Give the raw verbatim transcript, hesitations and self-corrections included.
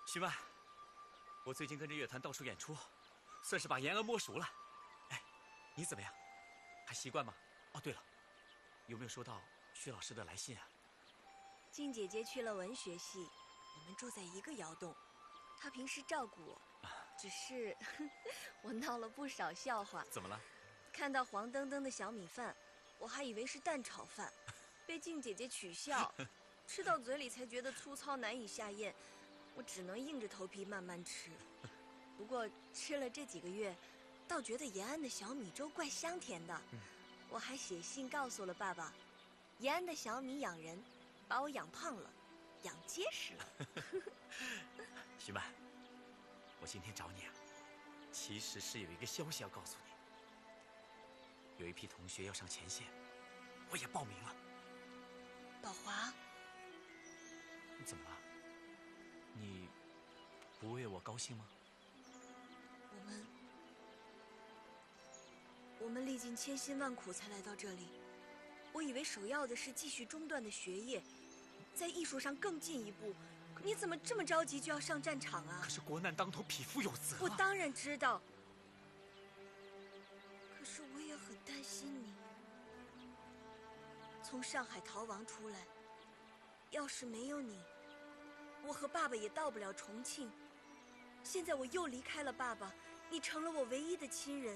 徐曼，我最近跟着乐团到处演出，算是把延安摸熟了。哎，你怎么样？还习惯吗？哦，对了，有没有收到薛老师的来信啊？ 静姐姐去了文学系，我们住在一个窑洞，她平时照顾我， 啊、 只是我闹了不少笑话。 怎么了？ 看到黄澄澄的小米饭，我还以为是蛋炒饭，被静姐姐取笑，吃到嘴里才觉得粗糙难以下咽，我只能硬着头皮慢慢吃。不过吃了这几个月，倒觉得延安的小米粥怪香甜的。嗯、我还写信告诉了爸爸，延安的小米养人，把我养胖了，养结实了。 徐曼，我今天找你啊，其实是有一个消息要告诉你。有一批同学要上前线，我也报名了。 宝华， 你怎么了？你不为我高兴吗？ 我们我们历尽千辛万苦才来到这里，我以为首要的是继续中断的学业，在艺术上更进一步。你怎么这么着急就要上战场啊？ 可是国难当头，匹夫有责啊。 我当然知道，可是我也很担心你。从上海逃亡出来，要是没有你，我和爸爸也到不了重庆。现在我又离开了爸爸，你成了我唯一的亲人，